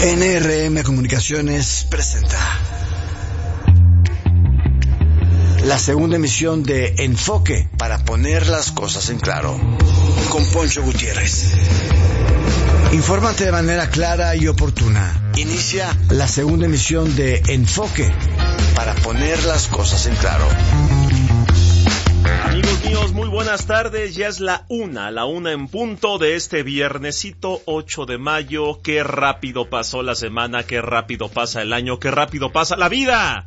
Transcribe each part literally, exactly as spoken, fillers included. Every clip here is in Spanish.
N R M Comunicaciones presenta la segunda emisión de Enfoque, para poner las cosas en claro, con Poncho Gutiérrez. Infórmate de manera clara y oportuna. Inicia la segunda emisión de Enfoque, para poner las cosas en claro. Amigos míos, muy buenas tardes. Ya es la una, la una en punto de este viernesito ocho de mayo. Qué rápido pasó la semana, qué rápido pasa el año, qué rápido pasa la vida.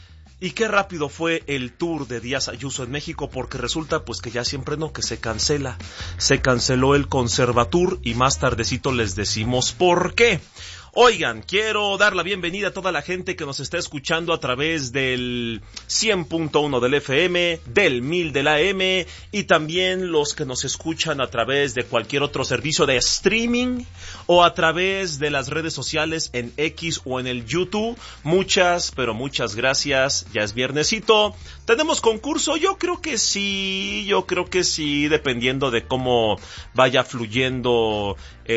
Y qué rápido fue el tour de Díaz Ayuso en México, porque resulta pues que ya siempre no, que se cancela. Se canceló el Conservatour y más tardecito les decimos por qué. Oigan, quiero dar la bienvenida a toda la gente que nos está escuchando a través del cien punto uno del F M, del mil del A M, y también los que nos escuchan a través de cualquier otro servicio de streaming o a través de las redes sociales en X o en el YouTube. Muchas, pero muchas gracias. Ya es viernesito. ¿Tenemos concurso? Yo creo que sí, yo creo que sí, dependiendo de cómo vaya fluyendo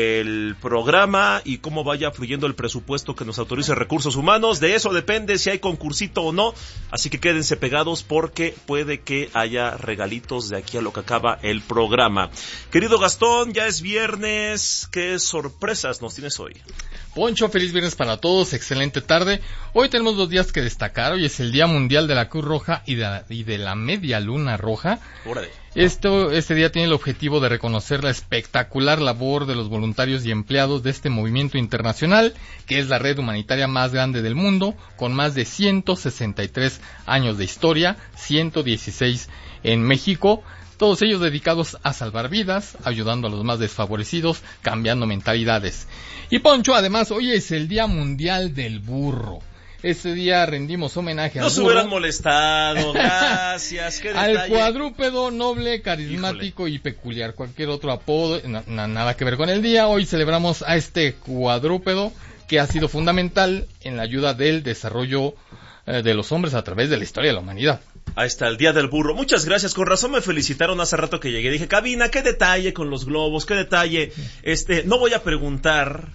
el programa y cómo vaya fluyendo el presupuesto que nos autorice Recursos Humanos. De eso depende si hay concursito o no, así que quédense pegados porque puede que haya regalitos de aquí a lo que acaba el programa. Querido Gastón, ya es viernes, ¿qué sorpresas nos tienes hoy? Poncho, feliz viernes para todos, excelente tarde. Hoy tenemos dos días que destacar. Hoy es el Día Mundial de la Cruz Roja y de la, y de la Media Luna Roja. Órale. Esto, este día tiene el objetivo de reconocer la espectacular labor de los voluntarios y empleados de este movimiento internacional, que es la red humanitaria más grande del mundo, con más de ciento sesenta y tres años de historia, ciento dieciséis en México. Todos ellos dedicados a salvar vidas, ayudando a los más desfavorecidos, cambiando mentalidades. Y Poncho, además, hoy es el Día Mundial del Burro. Este día rendimos homenaje al burro. Nos hubieran molestado, gracias. ¿Qué detalle? Al cuadrúpedo noble, carismático Híjole. y peculiar. Cualquier otro apodo, na, na, nada que ver con el día. Hoy celebramos a este cuadrúpedo que ha sido fundamental en la ayuda del desarrollo eh, de los hombres a través de la historia de la humanidad. Ahí está, el Día del Burro. Muchas gracias. Con razón me felicitaron hace rato que llegué. Dije, cabina, qué detalle con los globos, qué detalle. Este, no voy a preguntar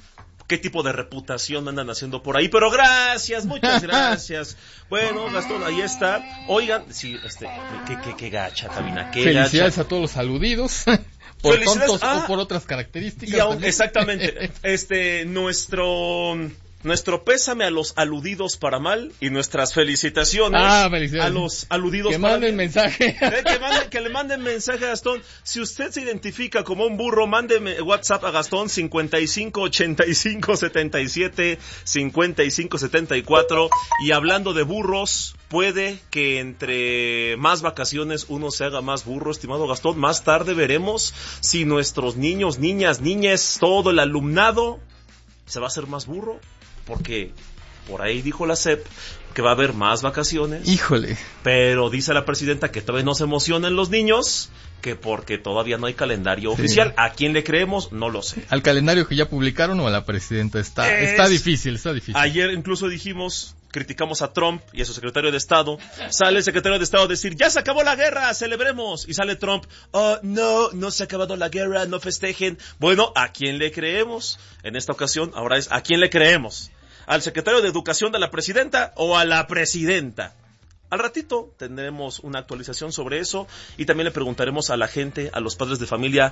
qué tipo de reputación me andan haciendo por ahí, pero gracias, muchas gracias. Bueno, Gastón, ahí está. Oigan, sí, este, qué, qué, qué gacha, cabina, qué Felicidades gacha. a todos los aludidos. Por tontos ah, o por otras características. Y aún, exactamente. Este, nuestro... Nuestro pésame a los aludidos para mal y nuestras felicitaciones, ah, felicidades. a los aludidos que para manden mal. mensaje. Eh, que, manden, que le manden mensaje a Gastón. Si usted se identifica como un burro, mándeme WhatsApp a Gastón cincuenta y cinco ochenta y cinco setenta y siete cincuenta y cinco setenta y cuatro. Y hablando de burros, puede que entre más vacaciones uno se haga más burro, estimado Gastón. Más tarde veremos si nuestros niños, niñas, niñes, todo el alumnado se va a hacer más burro. Porque por ahí dijo la S E P que va a haber más vacaciones. Híjole. Pero dice la presidenta que todavía no se emocionan los niños, que porque todavía no hay calendario sí. oficial. ¿A quién le creemos? No lo sé. ¿Al calendario que ya publicaron o a la presidenta? Está, es... está difícil, está difícil. Ayer incluso dijimos, criticamos a Trump y a su secretario de Estado. Sale el secretario de Estado a decir, ya se acabó la guerra, celebremos. Y sale Trump, oh, no, no se ha acabado la guerra, no festejen. Bueno, ¿a quién le creemos? En esta ocasión, ahora es, ¿a quién le creemos? ¿Al secretario de Educación de la presidenta o a la presidenta? Al ratito tendremos una actualización sobre eso y también le preguntaremos a la gente, a los padres de familia,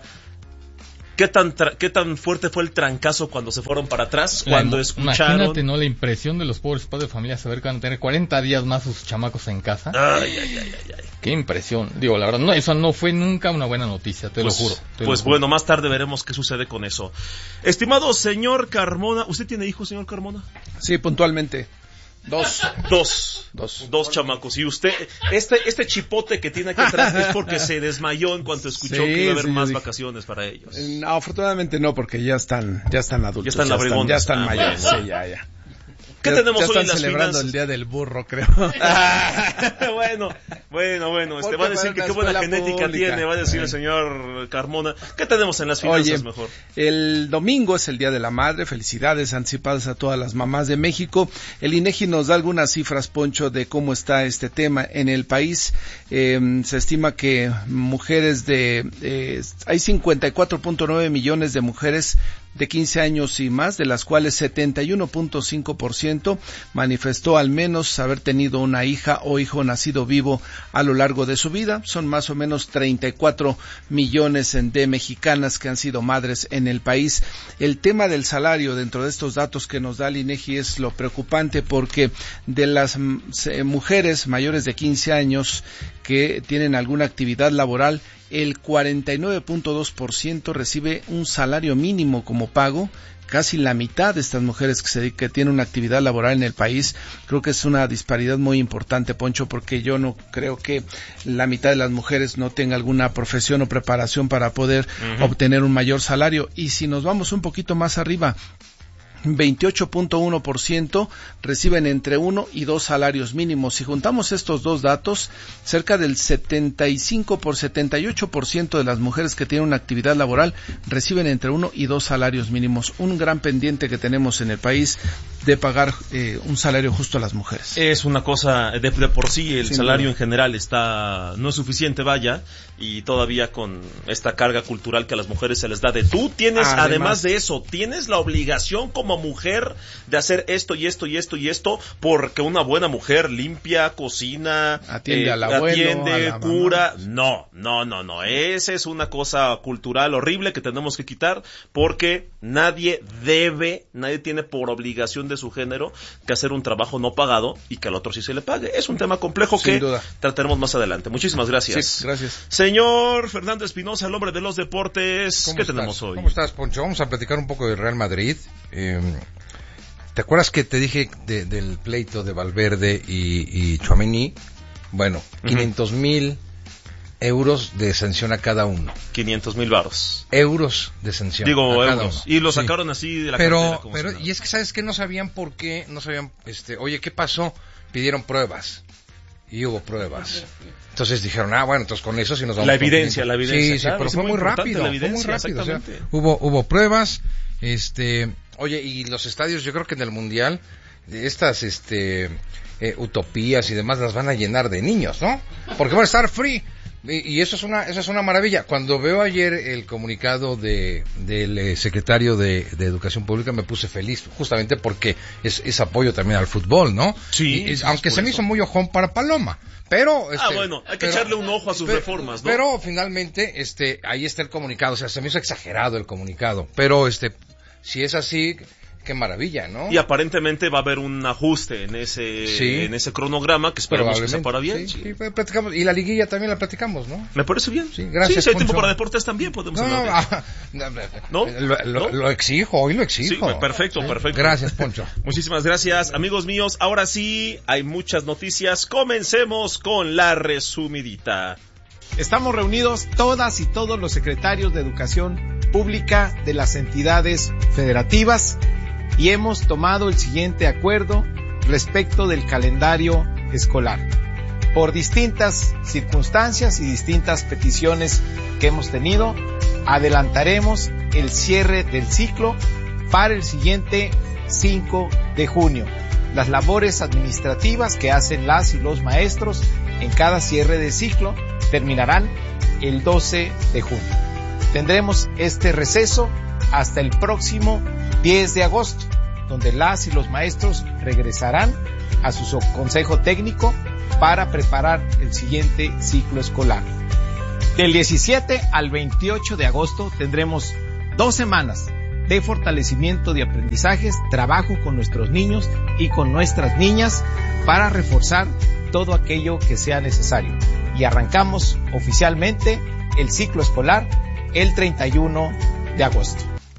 ¿qué tan tra- qué tan fuerte fue el trancazo cuando se fueron para atrás? La, cuando escucharon... Imagínate, ¿no? La impresión de los pobres padres de familia saber que van a tener cuarenta días más sus chamacos en casa. Ay, ay, ay, ay, ay. Qué impresión. Digo, la verdad, no, eso no fue nunca una buena noticia, te pues, lo juro. Te pues lo juro. Bueno, más tarde veremos qué sucede con eso. Estimado señor Carmona, ¿usted tiene hijos, señor Carmona? Sí, puntualmente. Dos. Dos. Dos. Dos chamacos. Y usted, este, este chipote que tiene aquí atrás es porque se desmayó en cuanto escuchó sí, que iba a haber sí, más vacaciones para ellos. No, afortunadamente no, porque ya están, ya están adultos. Ya están labregones. Ya están, ya están ah, mayores. Bueno. Sí, ya, ya. ¿Qué ya, tenemos ya hoy en las están celebrando finanzas? El Día del Burro, creo. Ah, bueno, bueno, bueno. Este va a decir que qué buena genética pública tiene, va a decir el señor Carmona. ¿Qué tenemos en las finanzas Oye, mejor? El domingo es el Día de la Madre. Felicidades anticipadas a todas las mamás de México. El INEGI nos da algunas cifras, Poncho, de cómo está este tema en el país. Eh, se estima que mujeres de... Eh, hay cincuenta y cuatro punto nueve millones de mujeres de quince años y más, de las cuales setenta y uno punto cinco por ciento manifestó al menos haber tenido una hija o hijo nacido vivo a lo largo de su vida. Son más o menos treinta y cuatro millones de mexicanas que han sido madres en el país. El tema del salario dentro de estos datos que nos da el INEGI es lo preocupante, porque de las eh, mujeres mayores de quince años que tienen alguna actividad laboral, el cuarenta y nueve punto dos por ciento recibe un salario mínimo como pago. Casi la mitad de estas mujeres que se que tienen una actividad laboral en el país. Creo que es una disparidad muy importante, Poncho, porque yo no creo que la mitad de las mujeres no tenga alguna profesión o preparación para poder uh-huh. obtener un mayor salario. Y si nos vamos un poquito más arriba, veintiocho punto uno por ciento reciben entre uno y dos salarios mínimos. Si juntamos estos dos datos, cerca del setenta y cinco por setenta y ocho por ciento de las mujeres que tienen una actividad laboral reciben entre uno y dos salarios mínimos. Un gran pendiente que tenemos en el país de pagar eh, un salario justo a las mujeres. Es una cosa de, de por sí, el Sin salario duda. en general está no es suficiente, vaya, y todavía con esta carga cultural que a las mujeres se les da de tú tienes, además, además de eso, tienes la obligación como mujer de hacer esto y esto y esto y esto, porque una buena mujer limpia, cocina, atiende eh, al abuelo, atiende, a la cura. mamá. No, no, no, no. Esa es una cosa cultural horrible que tenemos que quitar, porque nadie debe, nadie tiene por obligación de su género que hacer un trabajo no pagado y que al otro sí se le pague. Es un tema complejo Sin que duda. trataremos más adelante. Muchísimas gracias. Sí, gracias. Señor Fernando Espinosa, el hombre de los deportes, ¿qué estás? tenemos hoy? ¿Cómo estás, Poncho? Vamos a platicar un poco del Real Madrid. Eh, ¿Te acuerdas que te dije de, del pleito de Valverde y, y Tchouaméni? Bueno, uh-huh. quinientos mil euros de sanción a cada uno. quinientos mil varos. Euros de sanción. Digo, a cada euros. uno. Y lo Sí. sacaron así de la pero, cartera. Como pero, si nada. y es que, ¿sabes qué? No sabían por qué, no sabían, este, oye, ¿qué pasó? Pidieron pruebas. Y hubo pruebas. Entonces dijeron, ah, bueno, entonces con eso sí nos vamos. La evidencia, la evidencia. Sí, sí, claro, pero es fue muy muy importante rápido. la evidencia, fue muy rápido. O sea, exactamente. hubo, hubo pruebas, este, oye, y los estadios, yo creo que en el Mundial, estas, este, eh, utopías y demás las van a llenar de niños, ¿no? Porque van a estar free. Y, y eso es una, eso es una maravilla. Cuando veo ayer el comunicado de, del eh, secretario de, de Educación Pública, me puse feliz, justamente porque es, es apoyo también al fútbol, ¿no? Sí. Y, sí aunque se eso. me hizo muy ojón para Paloma. Pero, este, ah, bueno, hay que pero, echarle un ojo a sus pero, reformas, ¿no? Pero finalmente, este, ahí está el comunicado. O sea, se me hizo exagerado el comunicado. Pero, este, si es así, qué maravilla, ¿no? Y aparentemente va a haber un ajuste en ese Sí. en ese cronograma que esperamos que sea para bien. Sí, sí, platicamos. Y la liguilla también la platicamos, ¿no? Me parece bien. Sí, gracias, Sí, si hay Poncho. tiempo para deportes también podemos No, no, hablar de ah, no, ¿No? Lo, lo, ¿No? lo exijo, hoy lo Sí, exijo. perfecto, Sí. perfecto. Gracias, Poncho. Muchísimas gracias, amigos míos. Ahora sí, hay muchas noticias. Comencemos con la resumidita. Estamos reunidos todas y todos los secretarios de Educación Pública de las entidades federativas y hemos tomado el siguiente acuerdo respecto del calendario escolar. Por distintas circunstancias y distintas peticiones que hemos tenido, adelantaremos el cierre del ciclo para el siguiente cinco de junio. Las labores administrativas que hacen las y los maestros en cada cierre de ciclo terminarán el doce de junio. Tendremos este receso hasta el próximo diez de agosto, donde las y los maestros regresarán a su consejo técnico para preparar el siguiente ciclo escolar. Del diecisiete al veintiocho de agosto tendremos dos semanas de fortalecimiento de aprendizajes, trabajo con nuestros niños y con nuestras niñas para reforzar todo aquello que sea necesario. Y arrancamos oficialmente el ciclo escolar el treinta y uno de agosto.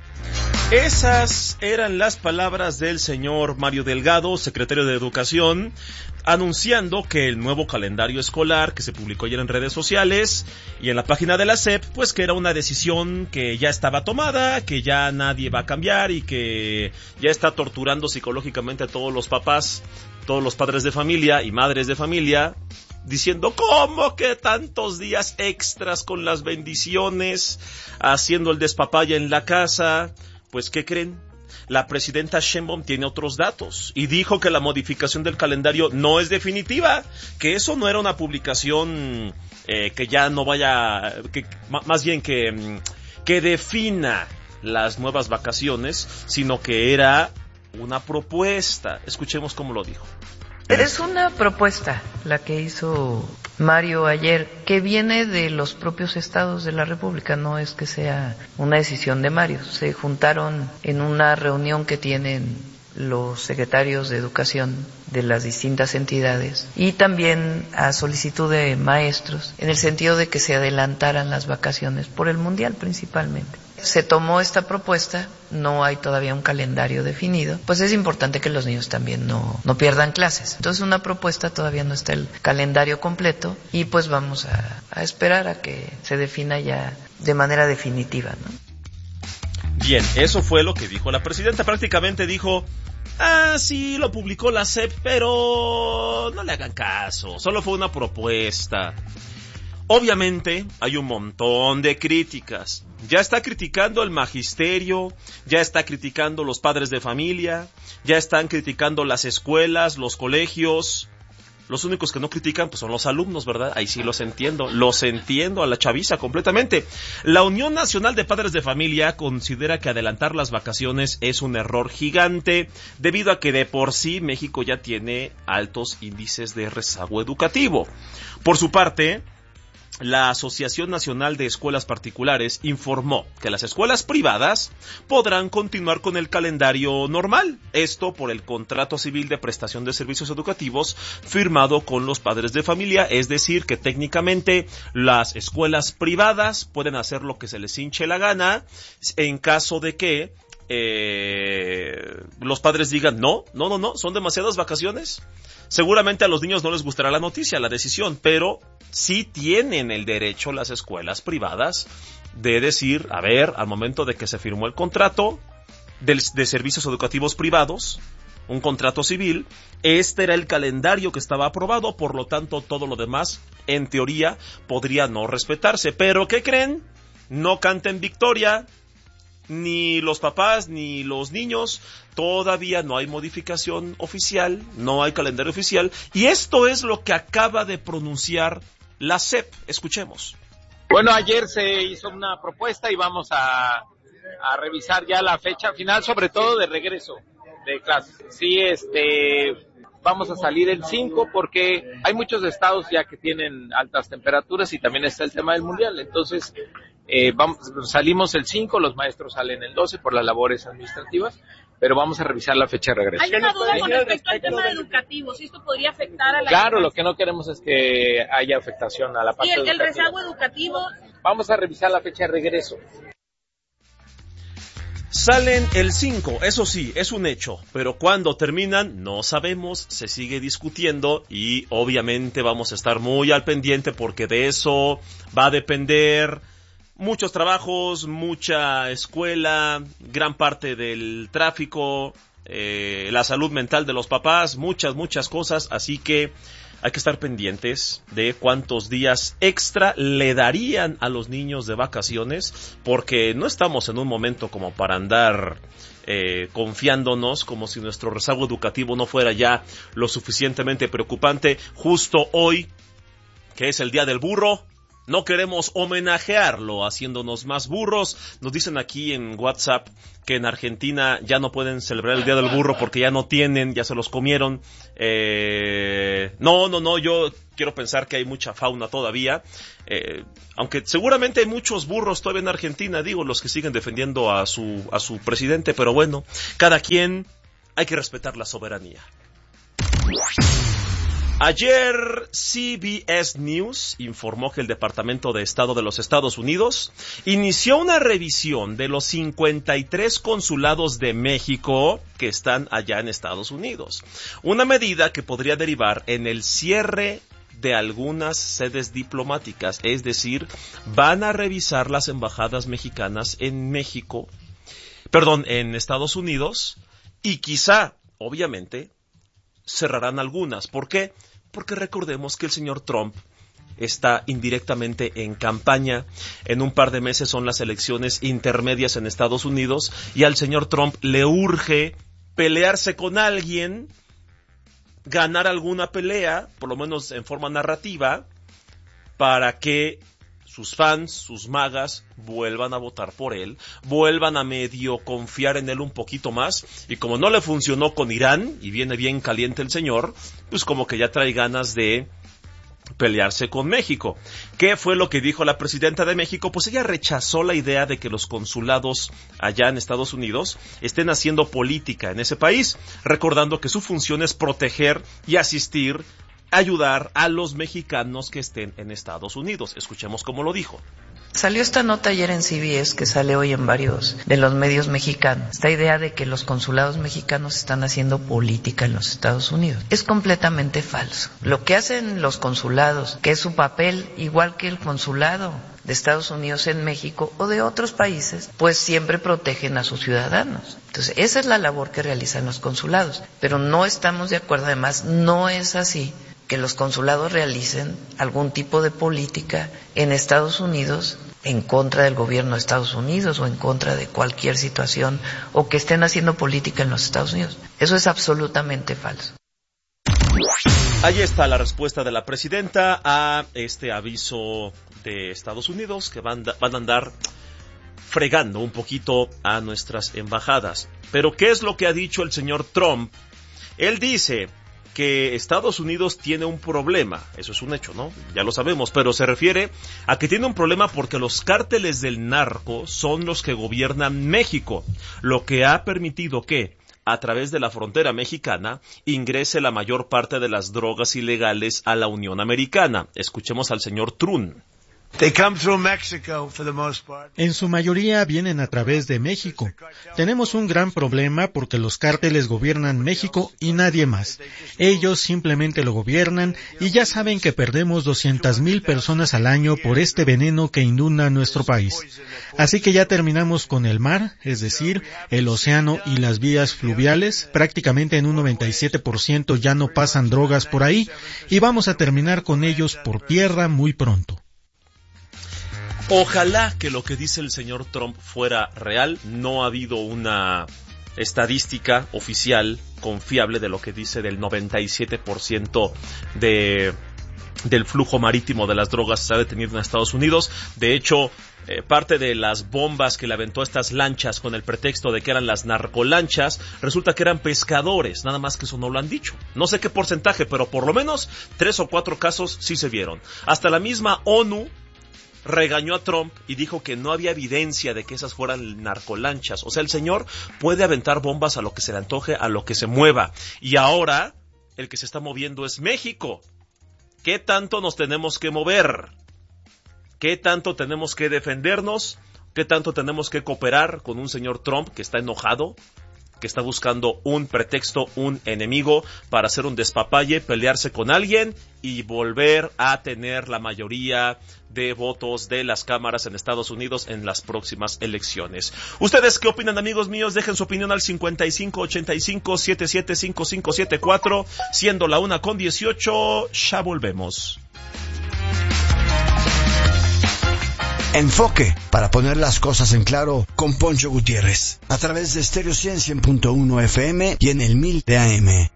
Esas eran las palabras del señor Mario Delgado, secretario de Educación, anunciando que el nuevo calendario escolar que se publicó ayer en redes sociales y en la página de la S E P, pues que era una decisión que ya estaba tomada, que ya nadie va a cambiar y que ya está torturando psicológicamente a todos los papás, todos los padres de familia y madres de familia, diciendo, ¿cómo que tantos días extras con las bendiciones, haciendo el despapaya en la casa? Pues, ¿qué creen? La presidenta Sheinbaum tiene otros datos y dijo que la modificación del calendario no es definitiva, que eso no era una publicación eh, que ya no vaya, que más bien que, que defina las nuevas vacaciones, sino que era una propuesta. Escuchemos cómo lo dijo. Es una propuesta la que hizo Mario ayer, que viene de los propios estados de la República, no es que sea una decisión de Mario. Se juntaron en una reunión que tienen los secretarios de educación de las distintas entidades y también a solicitud de maestros, en el sentido de que se adelantaran las vacaciones por el Mundial principalmente. Se tomó esta propuesta, no hay todavía un calendario definido, pues es importante que los niños también no, no pierdan clases. Entonces una propuesta, todavía no está el calendario completo y pues vamos a, a esperar a que se defina ya de manera definitiva, ¿no? Bien, eso fue lo que dijo la presidenta. Prácticamente dijo, ah, sí, lo publicó la S E P, pero no le hagan caso, solo fue una propuesta. Obviamente hay un montón de críticas. Ya está criticando el magisterio, ya está criticando los padres de familia, ya están criticando las escuelas, los colegios. Los únicos que no critican pues son los alumnos, ¿verdad? Ahí sí los entiendo, los entiendo a la chaviza completamente. La Unión Nacional de Padres de Familia considera que adelantar las vacaciones es un error gigante, debido a que de por sí México ya tiene altos índices de rezago educativo. Por su parte, la Asociación Nacional de Escuelas Particulares informó que las escuelas privadas podrán continuar con el calendario normal, esto por el contrato civil de prestación de servicios educativos firmado con los padres de familia, es decir, que técnicamente las escuelas privadas pueden hacer lo que se les hinche la gana en caso de que eh, los padres digan no, no, no, no, son demasiadas vacaciones. Seguramente a los niños no les gustará la noticia, la decisión, pero sí tienen el derecho las escuelas privadas de decir, a ver, al momento de que se firmó el contrato de, de servicios educativos privados, un contrato civil, este era el calendario que estaba aprobado, por lo tanto todo lo demás, en teoría, podría no respetarse. Pero, ¿qué creen? No canten victoria, ni los papás ni los niños. Todavía no hay modificación oficial, no hay calendario oficial, y esto es lo que acaba de pronunciar la S E P. Escuchemos. Bueno, ayer se hizo una propuesta y vamos a, a revisar ya la fecha final, sobre todo de regreso de clases. Sí, este, vamos a salir el cinco porque hay muchos estados ya que tienen altas temperaturas y también está el tema del mundial. Entonces, eh, vamos, salimos el cinco, los maestros salen el doce por las labores administrativas, pero vamos a revisar la fecha de regreso. Hay una duda con respecto al tema educativo, si esto podría afectar a la... Claro, lo que no queremos es que haya afectación a la parte educativa. ¿Y el, el educativa. rezago educativo? Vamos a revisar la fecha de regreso. Salen el cinco, eso sí, es un hecho, pero cuando terminan no sabemos, se sigue discutiendo y obviamente vamos a estar muy al pendiente porque de eso va a depender muchos trabajos, mucha escuela, gran parte del tráfico, eh, la salud mental de los papás, muchas, muchas cosas, así que hay que estar pendientes de cuántos días extra le darían a los niños de vacaciones, porque no estamos en un momento como para andar eh, confiándonos como si nuestro rezago educativo no fuera ya lo suficientemente preocupante. Justo hoy, que es el Día del Burro, no queremos homenajearlo haciéndonos más burros. Nos dicen aquí en WhatsApp que en Argentina ya no pueden celebrar el Día del Burro porque ya no tienen, ya se los comieron. Eh, no, no, no, yo quiero pensar que hay mucha fauna todavía. Eh, aunque seguramente hay muchos burros todavía en Argentina, digo, los que siguen defendiendo a su, a su presidente, pero bueno, cada quien, hay que respetar la soberanía. Ayer C B S News informó que el Departamento de Estado de los Estados Unidos inició una revisión de los cincuenta y tres consulados de México que están allá en Estados Unidos. Una medida que podría derivar en el cierre de algunas sedes diplomáticas, es decir, van a revisar las embajadas mexicanas en México, perdón, en Estados Unidos, y quizá, obviamente, cerrarán algunas. ¿Por qué? Porque recordemos que el señor Trump está indirectamente en campaña. En un par de meses son las elecciones intermedias en Estados Unidos y al señor Trump le urge pelearse con alguien, ganar alguna pelea, por lo menos en forma narrativa, para que sus fans, sus magas, vuelvan a votar por él, vuelvan a medio confiar en él un poquito más, y como no le funcionó con Irán, y viene bien caliente el señor, pues como que ya trae ganas de pelearse con México. ¿Qué fue lo que dijo la presidenta de México? Pues ella rechazó la idea de que los consulados allá en Estados Unidos estén haciendo política en ese país, recordando que su función es proteger y asistir, ayudar a los mexicanos que estén en Estados Unidos. Escuchemos cómo lo dijo. Salió esta nota ayer en C B S, que sale hoy en varios de los medios mexicanos. Esta idea de que los consulados mexicanos están haciendo política en los Estados Unidos es completamente falso. Lo que hacen los consulados, que es su papel igual que el consulado de Estados Unidos en México o de otros países, pues siempre protegen a sus ciudadanos. Entonces, esa es la labor que realizan los consulados. Pero no estamos de acuerdo, además, no es así que los consulados realicen algún tipo de política en Estados Unidos en contra del gobierno de Estados Unidos o en contra de cualquier situación, o que estén haciendo política en los Estados Unidos. Eso es absolutamente falso. Ahí está la respuesta de la presidenta a este aviso de Estados Unidos, que van, van a andar fregando un poquito a nuestras embajadas. Pero ¿qué es lo que ha dicho el señor Trump? Él dice que Estados Unidos tiene un problema, eso es un hecho, ¿no? Ya lo sabemos, pero se refiere a que tiene un problema porque los cárteles del narco son los que gobiernan México, lo que ha permitido que, a través de la frontera mexicana, ingrese la mayor parte de las drogas ilegales a la Unión Americana. Escuchemos al señor Trump. En su mayoría vienen a través de México. Tenemos un gran problema porque los cárteles gobiernan México y nadie más. Ellos simplemente lo gobiernan y ya saben que perdemos doscientas mil personas al año por este veneno que inunda nuestro país. Así que ya terminamos con el mar, es decir, el océano y las vías fluviales. Prácticamente en un noventa y siete por ciento ya no pasan drogas por ahí y vamos a terminar con ellos por tierra muy pronto. Ojalá que lo que dice el señor Trump fuera real. No ha habido una estadística oficial confiable de lo que dice del noventa y siete por ciento de del flujo marítimo de las drogas se ha detenido en Estados Unidos. De hecho, eh, parte de las bombas que le aventó estas lanchas con el pretexto de que eran las narcolanchas, resulta que eran pescadores, nada más que eso no lo han dicho. No sé qué porcentaje, pero por lo menos tres o cuatro casos sí se vieron. Hasta la misma ONU regañó a Trump y dijo que no había evidencia de que esas fueran narcolanchas. O sea, el señor puede aventar bombas a lo que se le antoje, a lo que se mueva. Y ahora, el que se está moviendo es México. ¿Qué tanto nos tenemos que mover? ¿Qué tanto tenemos que defendernos? ¿Qué tanto tenemos que cooperar con un señor Trump que está enojado, que está buscando un pretexto, un enemigo para hacer un despapalle, pelearse con alguien y volver a tener la mayoría de votos de las cámaras en Estados Unidos en las próximas elecciones? ¿Ustedes qué opinan, amigos míos? Dejen su opinión al cincuenta y cinco ochenta y cinco setenta y siete cincuenta y cinco setenta y cuatro, siendo la una con dieciocho. Ya volvemos. Enfoque, para poner las cosas en claro, con Poncho Gutiérrez, a través de Stereo cien punto uno F M y en el mil de A M.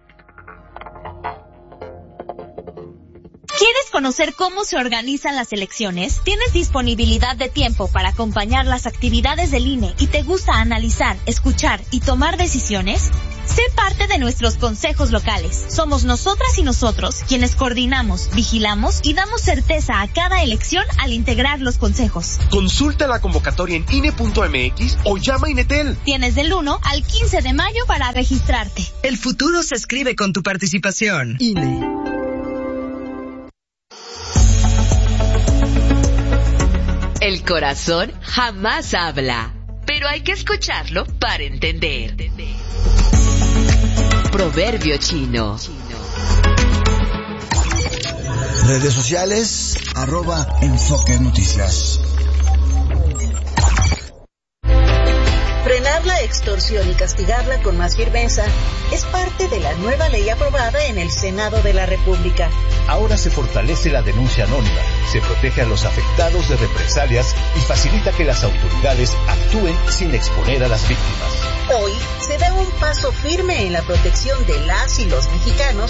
¿Quieres conocer cómo se organizan las elecciones? ¿Tienes disponibilidad de tiempo para acompañar las actividades del I N E y te gusta analizar, escuchar y tomar decisiones? Sé parte de nuestros consejos locales. Somos nosotras y nosotros quienes coordinamos, vigilamos y damos certeza a cada elección al integrar los consejos. Consulta la convocatoria en I N E punto M X o llama a INETEL. Tienes del uno al quince de mayo para registrarte. El futuro se escribe con tu participación. I N E. El corazón jamás habla, pero hay que escucharlo para entender. Proverbio chino. Redes sociales, arroba Enfoque Noticias. Frenar la extorsión y castigarla con más firmeza es parte de la nueva ley aprobada en el Senado de la República. Ahora se fortalece la denuncia anónima, se protege a los afectados de represalias y facilita que las autoridades actúen sin exponer a las víctimas. Hoy se da un paso firme en la protección de las y los mexicanos